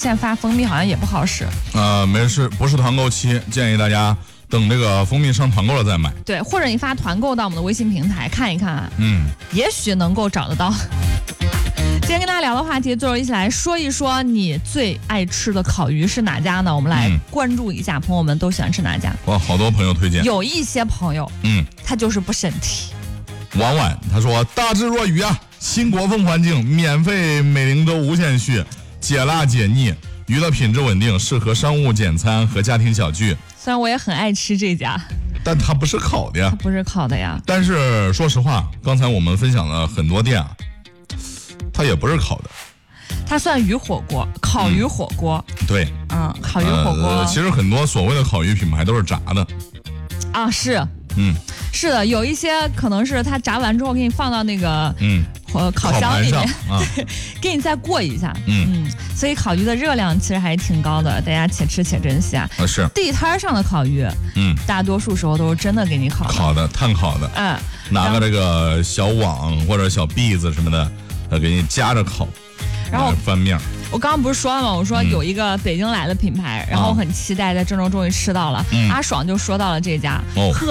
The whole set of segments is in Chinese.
现在发蜂蜜好像也不好使。 没事，不是团购期，建议大家等这个蜂蜜上团购了再买。 对，或者你发团购到我们的微信平台看一看，也许能够找得到。今天跟大家聊的话题，就是一起来说一说你最爱吃的烤鱼是哪家呢？我们来关注一下，朋友们都喜欢吃哪家？ 哇，好多朋友推荐。 有一些朋友，他就是不审题。 婉婉他说：“大智若愚啊，新国风环境，免费美龄粥无限续，解辣解腻，鱼的品质稳定，适合商务简餐和家庭小聚。” 虽然我也很爱吃这家， 但它不是烤的呀。 它不是烤的呀。 但是说实话，刚才我们分享了很多店啊，它也不是烤的。 它算鱼火锅，烤鱼火锅。 对， 烤鱼火锅。 其实很多所谓的烤鱼品牌都是炸的。 啊，是。是的，有一些可能是它炸完之后给你放到那个烤箱里面，对，给你再过一下。所以烤鱼的热量其实还挺高的，大家且吃且珍惜啊。 是地摊上的烤鱼，大多数时候都是真的给你烤的， 炭烤的，拿个这个小网或者小篦子什么的，给你夹着烤，然后翻面。 我刚刚不是说了吗？我说有一个北京来的品牌，然后我很期待在郑州终于吃到了。阿爽就说到了这家，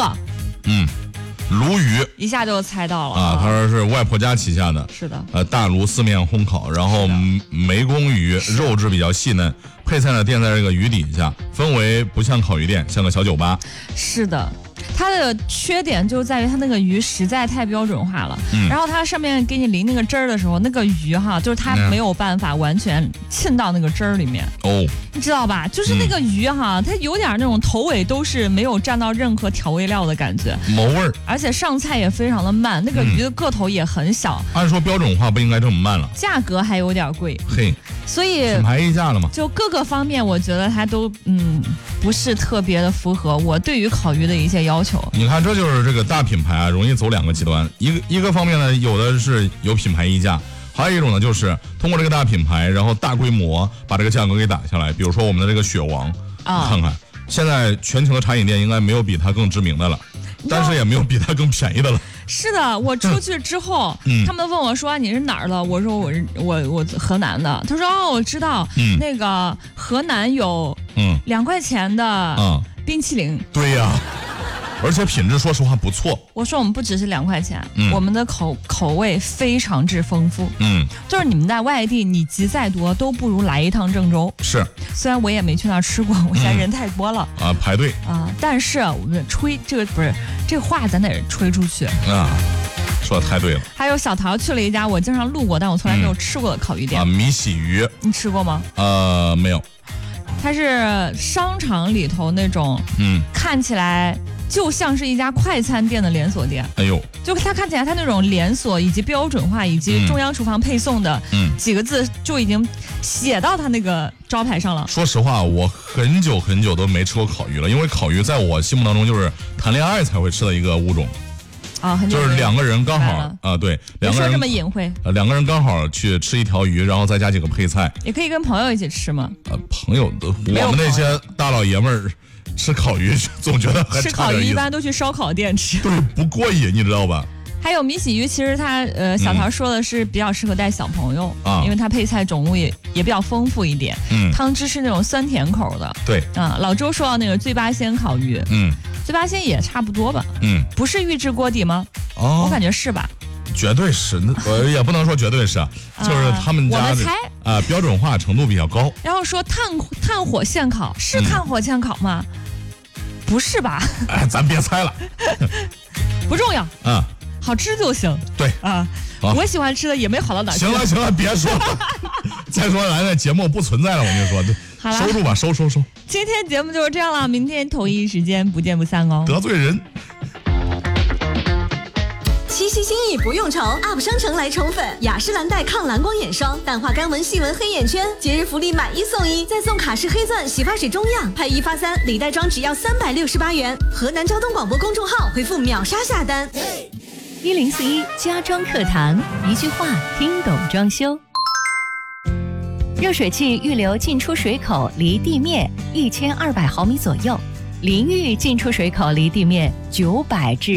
鲈鱼， 一下就猜到了啊！他说是外婆家旗下的， 是的， 大炉四面烘烤，然后湄公鱼肉质比较细嫩，配菜呢垫在这个鱼底下，氛围不像烤鱼店，像个小酒吧。 是的。它的缺点就在于它那个鱼实在太标准化了，然后它上面给你淋那个汁儿的时候，那个鱼就是它没有办法完全浸到那个汁儿里面。你知道吧？就是那个鱼它有点那种头尾都是没有蘸到任何调味料的感觉， 毛味儿， 而且上菜也非常的慢，那个鱼的个头也很小。 按说标准化不应该这么慢了， 价格还有点贵。所以品牌溢价了嘛？ 就各个方面，我觉得它都不是特别的符合我对于烤鱼的一些要求。 你看，这就是这个大品牌容易走两个极端，一个方面呢，有的是有品牌溢价，还有一种呢，就是通过这个大品牌，然后大规模把这个价格给打下来。比如说我们的这个雪王，看看现在全球的茶饮店应该没有比它更知名的了，但是也没有比它更便宜的了。 是的，我出去之后，他们问我说你是哪儿的？我说我河南的。他说我知道，那个河南有2块钱的冰淇淋。 对呀。而且品质说实话不错。 我说我们不只是2块钱，我们的口味非常之丰富。就是你们在外地你集再多都不如来一趟郑州。 是， 虽然我也没去那儿吃过，我现在人太多了排队但是我们吹这个不是这个话咱得吹出去说的太对了。 还有小桃去了一家我经常路过但我从来没有吃过的烤鱼店米喜鱼， 你吃过吗？ 没有。 它是商场里头那种看起来就像是一家快餐店的连锁店。就它看起来它那种连锁以及标准化以及中央厨房配送的几个字就已经写到它那个招牌上了。 说实话，我很久都没吃过烤鱼了，因为烤鱼在我心目当中就是谈恋爱才会吃的一个物种。就是2个人刚好对，2个人说这么隐晦 ，2个人刚好去吃一条鱼，然后再加几个配菜。 也可以跟朋友一起吃吗？ 朋友的，我们那些大老爷们儿吃烤鱼总觉得还差点意思。 吃烤鱼一般都去烧烤店吃， 对，不过瘾，你知道吧？ 还有米喜鱼，其实它小桃说的是比较适合带小朋友因为它配菜种类也比较丰富一点。汤汁是那种酸甜口的。 对老周说到那个醉八仙烤鱼，醉八仙也差不多吧。不是预制锅底吗？我感觉是吧？ 绝对是，也不能说绝对是，就是他们家我们猜标准化程度比较高。 然后说炭火现烤，是炭火现烤吗？不是吧？ 咱别猜了， 不重要好吃就行。 对我喜欢吃的也没好到哪去。 行了，别说了，再说咱这节目不存在了，我跟你说， 好了， 收住吧，收。 今天节目就是这样了，明天同一时间不见不散哦。 得罪人。 七夕心意不用愁 ，UP 商城来宠粉，雅诗兰黛抗蓝光眼霜，淡化干纹细纹黑眼圈，节日福利买1送1，再送卡诗黑钻洗发水中样，配1发3，礼袋装只要368元。河南交通广播公众号回复秒杀下单。 1041家装课堂，一句话听懂装修。热水器预留进出水口离地面1200毫米左右，淋浴进出水口离地面900至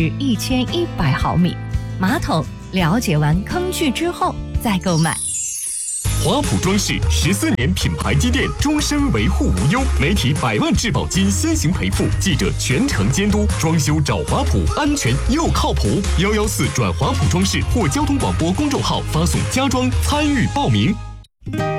1100毫米。马桶了解完坑距之后再购买。 华普装饰14年品牌积淀，终身维护无忧，媒体100万质保金先行赔付，记者全程监督，装修找华普，安全又靠谱。114转华普装饰或交通广播公众号发送家装参与报名。